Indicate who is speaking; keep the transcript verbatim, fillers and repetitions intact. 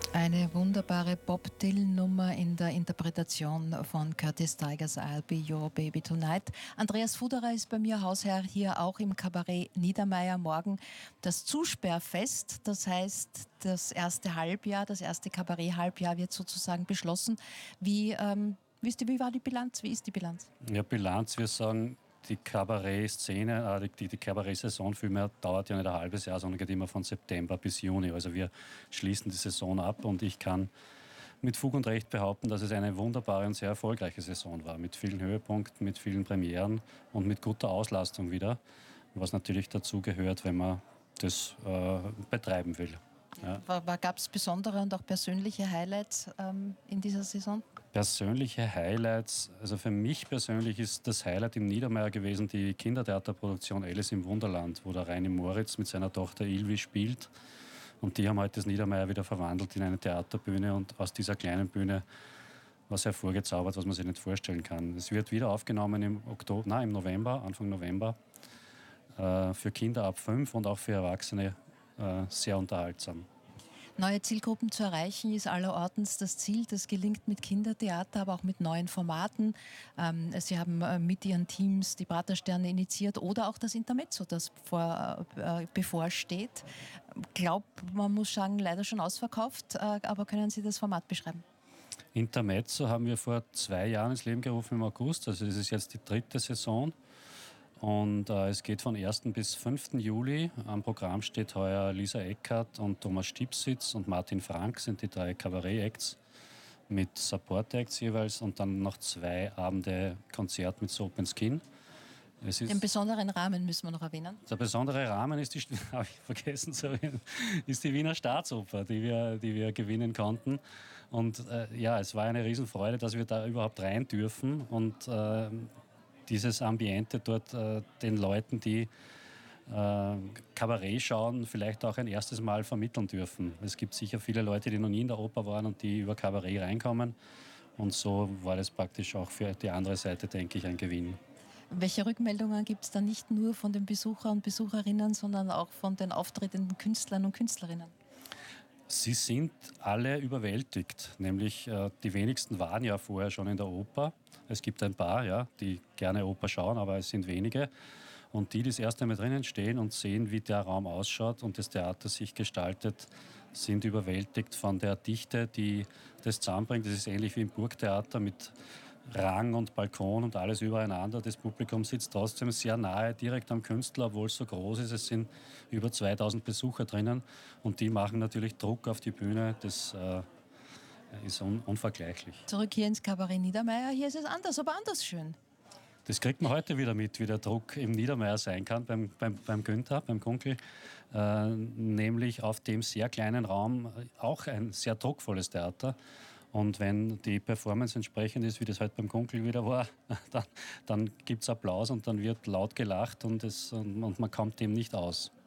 Speaker 1: Eine wunderbare Bob Dylan-Nummer in der Interpretation von Curtis Tigers I'll Be Your Baby Tonight. Andreas Fuderer ist bei mir Hausherr hier auch im Kabarett Niedermeyer. Morgen das Zusperrfest, das heißt das erste Halbjahr, das erste Kabarett-Halbjahr wird sozusagen beschlossen. Wie, ähm, wie, ist die, wie war die Bilanz? Wie ist die Bilanz?
Speaker 2: Ja, Bilanz, wir sagen, die Kabarett-Szene, äh, die, die Kabarett-Saison vielmehr dauert ja nicht ein halbes Jahr, sondern geht immer von September bis Juni. Also wir schließen die Saison ab und ich kann mit Fug und Recht behaupten, dass es eine wunderbare und sehr erfolgreiche Saison war. Mit vielen Höhepunkten, mit vielen Premieren und mit guter Auslastung wieder. Was natürlich dazu gehört, wenn man das äh, betreiben will. Ja.
Speaker 1: Gab es besondere und auch persönliche Highlights ähm, in dieser Saison?
Speaker 2: Persönliche Highlights, also für mich persönlich ist das Highlight im Niedermeyer gewesen die Kindertheaterproduktion Alice im Wunderland, wo der Reini Moritz mit seiner Tochter Ilvi spielt. Und die haben heute das Niedermeyer wieder verwandelt in eine Theaterbühne und aus dieser kleinen Bühne was hervorgezaubert, was man sich nicht vorstellen kann. Es wird wieder aufgenommen im Oktober, nein, im November, Anfang November, äh, für Kinder ab fünf und auch für Erwachsene äh, sehr unterhaltsam.
Speaker 1: Neue Zielgruppen zu erreichen ist allerortens das Ziel. Das gelingt mit Kindertheater, aber auch mit neuen Formaten. Ähm, Sie haben äh, mit Ihren Teams die Pratersterne initiiert oder auch das Intermezzo, das vor, äh, bevorsteht. Ich glaube, man muss sagen, leider schon ausverkauft. Äh, aber können Sie das Format beschreiben?
Speaker 2: Intermezzo haben wir vor zwei Jahren ins Leben gerufen im August. Also das ist jetzt die dritte Saison. Und äh, es geht von ersten bis fünften Juli. Am Programm steht heuer Lisa Eckert und Thomas Stipsitz und Martin Frank sind die drei Kabarett-Acts mit Support-Acts jeweils und dann noch zwei Abende Konzert mit Soap and Skin.
Speaker 1: Es ist Den besonderen Rahmen müssen wir noch erwähnen.
Speaker 2: Der besondere Rahmen ist die, habe ich vergessen zu erwähnen, ist die Wiener Staatsoper, die wir, die wir gewinnen konnten. Und äh, ja, es war eine Riesenfreude, dass wir da überhaupt rein dürfen und äh, dieses Ambiente dort äh, den Leuten, die äh, Kabarett schauen, vielleicht auch ein erstes Mal vermitteln dürfen. Es gibt sicher viele Leute, die noch nie in der Oper waren und die über Kabarett reinkommen. Und so war das praktisch auch für die andere Seite, denke ich, ein Gewinn.
Speaker 1: Welche Rückmeldungen gibt es da nicht nur von den Besuchern und Besucherinnen, sondern auch von den auftretenden Künstlern und Künstlerinnen?
Speaker 2: Sie sind alle überwältigt, nämlich äh, die wenigsten waren ja vorher schon in der Oper. Es gibt ein paar, ja, die gerne Oper schauen, aber es sind wenige. Und die, die das erste Mal drinnen stehen und sehen, wie der Raum ausschaut und das Theater sich gestaltet, sind überwältigt von der Dichte, die das zusammenbringt. Das ist ähnlich wie im Burgtheater mit Rang und Balkon und alles übereinander. Das Publikum sitzt trotzdem sehr nahe, direkt am Künstler, obwohl es so groß ist. Es sind über zweitausend Besucher drinnen und die machen natürlich Druck auf die Bühne. Das äh, ist un- unvergleichlich.
Speaker 1: Zurück hier ins Kabarett Niedermeyer. Hier ist es anders, aber anders schön.
Speaker 2: Das kriegt man heute wieder mit, wie der Druck im Niedermeyer sein kann, beim, beim, beim Günther, beim Kunkel. Äh, nämlich auf dem sehr kleinen Raum auch ein sehr druckvolles Theater. Und wenn die Performance entsprechend ist, wie das heute beim Kunkel wieder war, dann, dann gibt es Applaus und dann wird laut gelacht und, es, und man kommt dem nicht aus.